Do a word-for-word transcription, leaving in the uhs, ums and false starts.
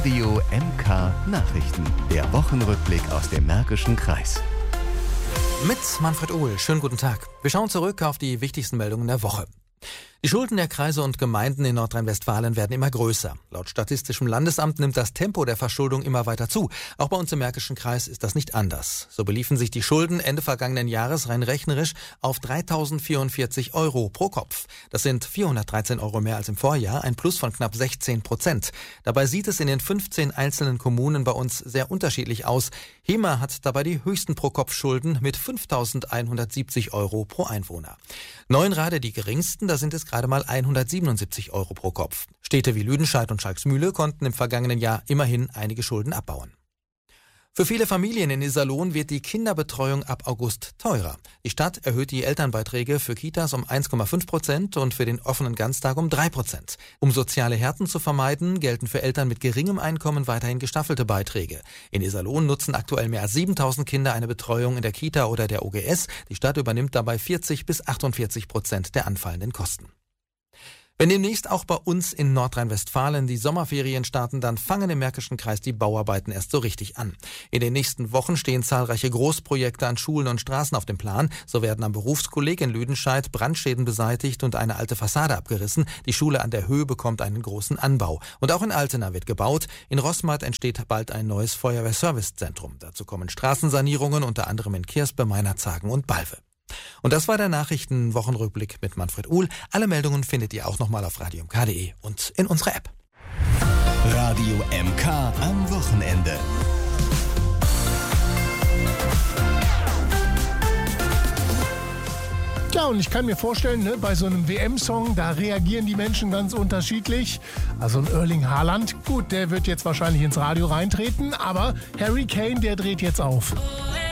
Radio M K Nachrichten. Der Wochenrückblick aus dem Märkischen Kreis. Mit Manfred Ohl. Schönen guten Tag. Wir schauen zurück auf die wichtigsten Meldungen der Woche. Die Schulden der Kreise und Gemeinden in Nordrhein-Westfalen werden immer größer. Laut Statistischem Landesamt nimmt das Tempo der Verschuldung immer weiter zu. Auch bei uns im Märkischen Kreis ist das nicht anders. So beliefen sich die Schulden Ende vergangenen Jahres rein rechnerisch auf dreitausendvierundvierzig Euro pro Kopf. Das sind vierhundertdreizehn Euro mehr als im Vorjahr, ein Plus von knapp sechzehn Prozent. Dabei sieht es in den fünfzehn einzelnen Kommunen bei uns sehr unterschiedlich aus. Hema hat dabei die höchsten Pro-Kopf-Schulden mit fünftausendeinhundertsiebzig Euro pro Einwohner. Neuenrade die geringsten, da sind es gerade mal hundertsiebenundsiebzig Euro pro Kopf. Städte wie Lüdenscheid und Schalksmühle konnten im vergangenen Jahr immerhin einige Schulden abbauen. Für viele Familien in Iserlohn wird die Kinderbetreuung ab August teurer. Die Stadt erhöht die Elternbeiträge für Kitas um eins Komma fünf Prozent und für den offenen Ganztag um drei Prozent. Um soziale Härten zu vermeiden, gelten für Eltern mit geringem Einkommen weiterhin gestaffelte Beiträge. In Iserlohn nutzen aktuell mehr als siebentausend Kinder eine Betreuung in der Kita oder der O G S. Die Stadt übernimmt dabei vierzig bis achtundvierzig Prozent der anfallenden Kosten. Wenn demnächst auch bei uns in Nordrhein-Westfalen die Sommerferien starten, dann fangen im Märkischen Kreis die Bauarbeiten erst so richtig an. In den nächsten Wochen stehen zahlreiche Großprojekte an Schulen und Straßen auf dem Plan. So werden am Berufskolleg in Lüdenscheid Brandschäden beseitigt und eine alte Fassade abgerissen. Die Schule an der Höhe bekommt einen großen Anbau. Und auch in Altena wird gebaut. In Roßmarkt entsteht bald ein neues Feuerwehrservicezentrum. Dazu kommen Straßensanierungen, unter anderem in Kirspe, Meinerzhagen und Balve. Und das war der Nachrichten-Wochenrückblick mit Manfred Uhl. Alle Meldungen findet ihr auch nochmal auf radio m k punkt d e und in unserer App. Radio M K am Wochenende. Ja, und ich kann mir vorstellen, ne, bei so einem W M-Song, da reagieren die Menschen ganz unterschiedlich. Also ein Erling Haaland, gut, der wird jetzt wahrscheinlich ins Radio reintreten, aber Harry Kane, der dreht jetzt auf.